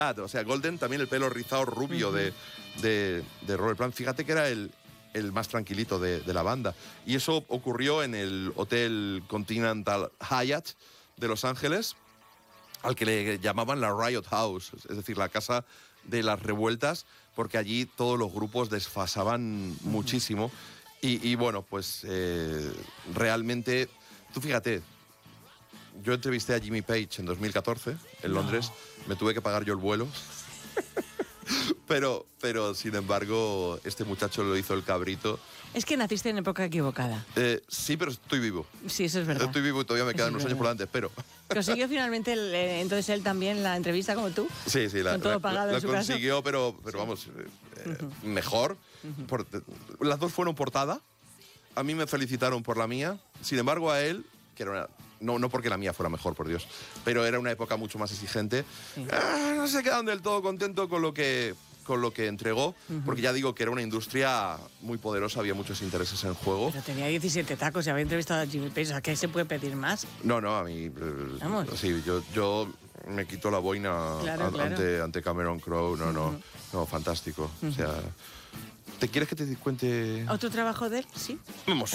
O sea, Golden, también el pelo rizado rubio de Robert Plant. Fíjate que era el más tranquilito de la banda. Y eso ocurrió en el Hotel Continental Hyatt de Los Ángeles, al que le llamaban la Riot House, es decir, la casa de las revueltas, porque allí todos los grupos desfasaban muchísimo. Y bueno, pues realmente, tú fíjate, yo entrevisté a Jimmy Page en 2014 en Londres, me tuve que pagar yo el vuelo. Pero, sin embargo, este muchacho lo hizo el cabrito. Es que naciste en época equivocada. Sí, pero estoy vivo. Sí, eso es verdad. Estoy vivo y todavía me quedan unos años por delante, espero. ¿Consiguió finalmente entonces él también la entrevista como tú? Sí, con todo pagado en su consiguió, caso. pero vamos, mejor. Las dos fueron portada. A mí me felicitaron por la mía. Sin embargo, a él, que era no porque la mía fuera mejor, por Dios, pero era una época mucho más exigente, no se quedaron del todo contentos con lo que entregó, porque ya digo que era una industria muy poderosa, había muchos intereses en juego. Pero tenía 17 tacos y había entrevistado a Jimmy Page, o sea, ¿qué se puede pedir más? No, a mí... Vamos. Sí, yo me quito la boina ante Cameron Crowe, no, fantástico. O sea, ¿te quieres que te cuente...? ¿Otro trabajo de él? Sí. Vamos.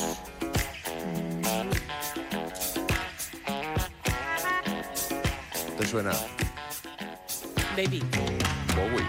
¿Te suena? Baby. Bowie.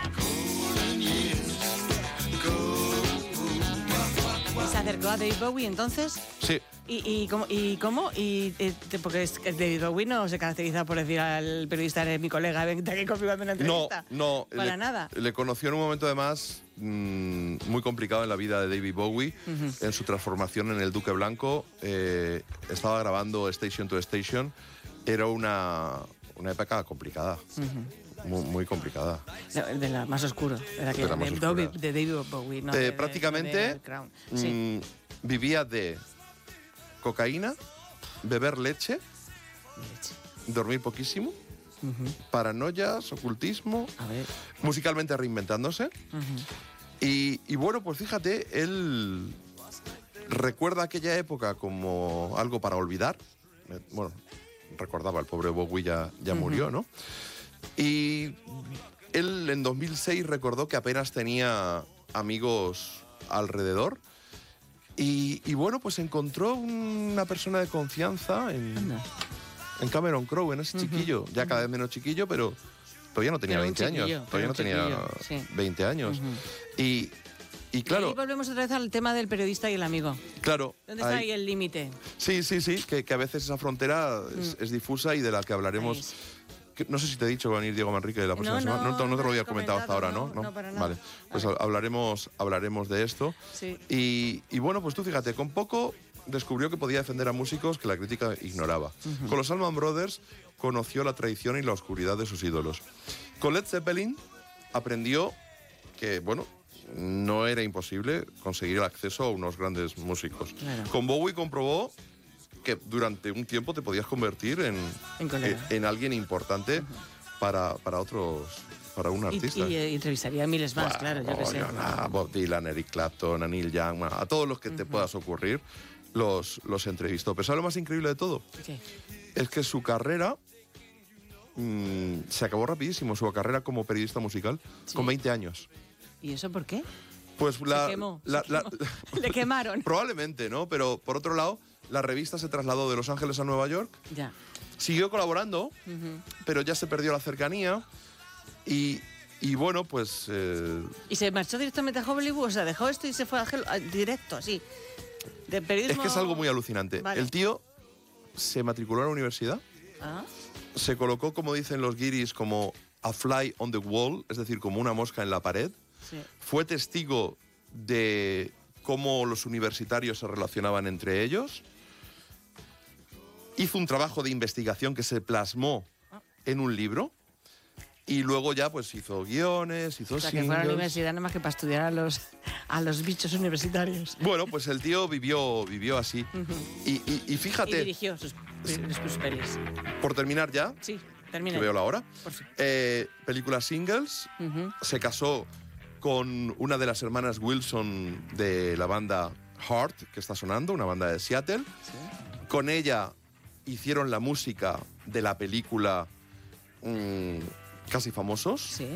¿Se acercó a David Bowie entonces? Sí. ¿Y cómo? Porque David Bowie no se caracteriza por decir al periodista, eres mi colega, vente aquí conmigo a una entrevista. No. Para nada. Le conoció en un momento además muy complicado en la vida de David Bowie, en su transformación en el Duque Blanco. Estaba grabando Station to Station. Era una época complicada. Muy complicada. De la más oscura. De David Bowie. No, prácticamente vivía de cocaína, beber leche, dormir poquísimo, paranoias, ocultismo, musicalmente reinventándose. Y bueno, pues fíjate, él recuerda aquella época como algo para olvidar. Bueno, recordaba, el pobre Bowie ya murió, ¿no? Y él en 2006 recordó que apenas tenía amigos alrededor y bueno, pues encontró una persona de confianza en Cameron Crowe, en ese chiquillo, ya cada vez menos chiquillo, pero todavía no tenía 20 años. Todavía no tenía 20 años. Y claro... Y ahí volvemos otra vez al tema del periodista y el amigo. Claro. ¿Dónde está ahí el límite? Sí, que a veces esa frontera es difusa y de la que hablaremos... No sé si te he dicho que va a venir Diego Manrique la próxima semana. No te lo había comentado hasta ahora, ¿no? No, para nada. Vale, pues hablaremos de esto. Sí. Y bueno, pues tú fíjate, con poco descubrió que podía defender a músicos que la crítica ignoraba. Con los Allman Brothers conoció la traición y la oscuridad de sus ídolos. Con Led Zeppelin aprendió que, bueno, no era imposible conseguir el acceso a unos grandes músicos. Claro. Con Bowie comprobó que durante un tiempo te podías convertir en alguien importante para un artista. Y entrevistaría a miles más, claro, yo que sé. A Bob Dylan, Eric Clapton, a Neil Young, a todos los que te puedas ocurrir, los entrevistó. Pero ¿sabes lo más increíble de todo? ¿Qué? Es que su carrera se acabó rapidísimo, su carrera como periodista musical, con 20 años. ¿Y eso por qué? Pues se quemó. Le quemaron. Probablemente, ¿no? Pero por otro lado, la revista se trasladó de Los Ángeles a Nueva York. Ya. Siguió colaborando, pero ya se perdió la cercanía. Y bueno, pues... ¿Y se marchó directamente a Hollywood? O sea, dejó esto y se fue directo, así. De periodismo... Es que es algo muy alucinante. Vale. El tío se matriculó a la universidad. Se colocó, como dicen los guiris, como a fly on the wall, es decir, como una mosca en la pared. Sí. Fue testigo de cómo los universitarios se relacionaban entre ellos. Hizo un trabajo de investigación que se plasmó en un libro. Y luego ya pues hizo guiones, hizo singles. Que fue a la universidad nada más que para estudiar a los bichos universitarios. Bueno, pues el tío vivió así. Y fíjate... Y dirigió sus pelis. Por terminar ya. Sí, termina. Que veo la hora. Película Singles. Se casó con una de las hermanas Wilson de la banda Heart, que está sonando, una banda de Seattle. Sí. Con ella hicieron la música de la película casi famosos. Sí.